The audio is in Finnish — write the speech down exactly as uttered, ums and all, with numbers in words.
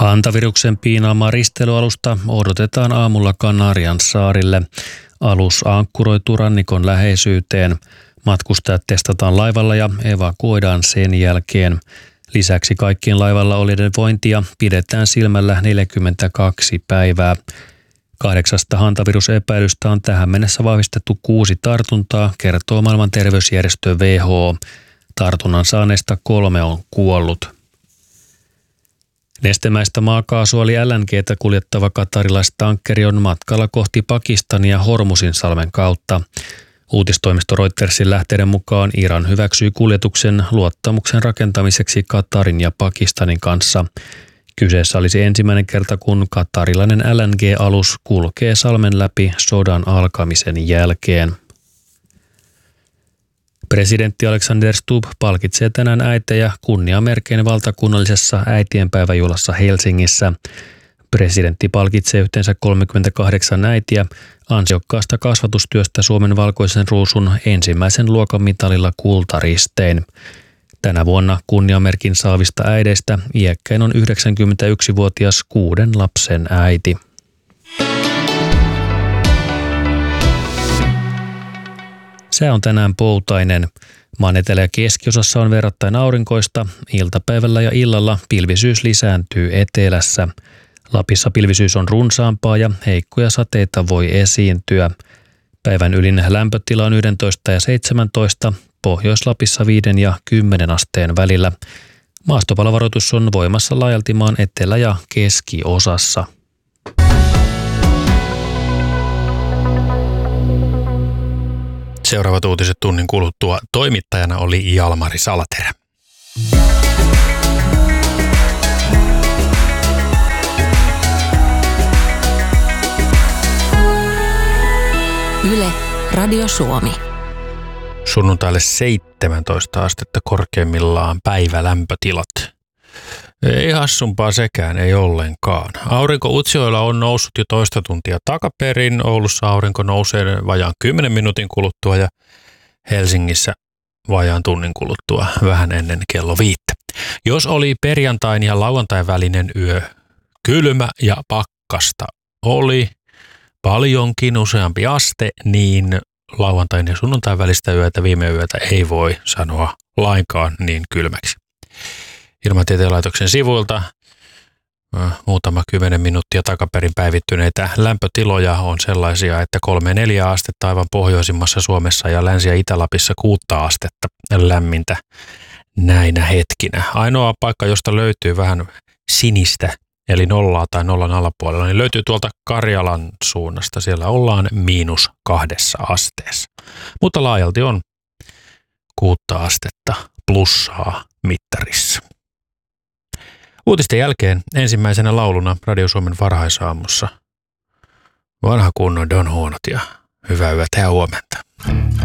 Hantaviruksen piinaamaa risteilyalusta odotetaan aamulla Kanarian saarille. Alus ankkuroituu rannikon läheisyyteen. Matkustajat testataan laivalla ja evakuoidaan sen jälkeen. Lisäksi kaikkien laivalla olijoiden vointia pidetään silmällä neljäkymmentäkaksi päivää. Kahdeksasta hantavirusepäilystä on tähän mennessä vahvistettu kuusi tartuntaa, kertoo maailman terveysjärjestö W H O. Tartunnan saaneista kolme on kuollut. Nestemäistä maakaasua eli L N G:tä kuljettava katarilaistankkeri on matkalla kohti Pakistania Hormuzinsalmen kautta. Uutistoimisto Reutersin lähteiden mukaan Iran hyväksyi kuljetuksen luottamuksen rakentamiseksi Katarin ja Pakistanin kanssa. Kyseessä olisi ensimmäinen kerta, kun katarilainen L N G-alus kulkee salmen läpi sodan alkamisen jälkeen. Presidentti Alexander Stubb palkitsee tänään äitejä kunniamerkein valtakunnallisessa äitienpäiväjuhlassa Helsingissä. Presidentti palkitsee yhteensä kolmekymmentäkahdeksan äitiä ansiokkaasta kasvatustyöstä Suomen valkoisen ruusun ensimmäisen luokan mitalilla kultaristein. Tänä vuonna kunniamerkin saavista äideistä iäkkäin on yhdeksänkymmentäyksivuotias kuuden lapsen äiti. Sää on tänään poutainen. Maan etelä- ja keskiosassa on verrattain aurinkoista. Iltapäivällä ja illalla pilvisyys lisääntyy etelässä. Lapissa pilvisyys on runsaampaa ja heikkoja sateita voi esiintyä. Päivän ylin lämpötila on yksitoista ja seitsemäntoista, Pohjois-Lapissa viiden ja kymmenen asteen välillä. Maastopalovaroitus on voimassa laajalti maan etelä- ja keskiosassa. Seuraavat uutiset tunnin kuluttua. Toimittajana oli Jalmari Salaterä. Yle, Radio Suomi. Sunnuntaille seitsemäntoista astetta korkeimmillaan päivälämpötilat. Ei hassumpaa sekään, ei ollenkaan. Aurinko Utsjoella on noussut jo toista tuntia takaperin. Oulussa aurinko nousee vajaan kymmenen minuutin kuluttua ja Helsingissä vajaan tunnin kuluttua vähän ennen kello viittä. Jos oli perjantain ja lauantain välinen yö kylmä ja pakkasta oli paljonkin useampi aste, niin lauantain ja sunnuntain välistä yötä viime yötä ei voi sanoa lainkaan niin kylmäksi. Ilmatieteen laitoksen sivuilta muutama kymmenen minuuttia takaperin päivittyneitä lämpötiloja on sellaisia, että kolme neljä astetta aivan pohjoisimmassa Suomessa ja Länsi- ja Itä-Lapissa kuutta astetta lämmintä näinä hetkinä. Ainoa paikka, josta löytyy vähän sinistä, eli nollaa tai nollan alapuolella, niin löytyy tuolta Karjalan suunnasta. Siellä ollaan miinus kahdessa asteessa. Mutta laajalti on kuutta astetta plussaa mittarissa. Uutisten jälkeen ensimmäisenä lauluna Radio Suomen varhaisaamussa vanha kunnon Don Huonot ja hyvää yötä ja huomenta.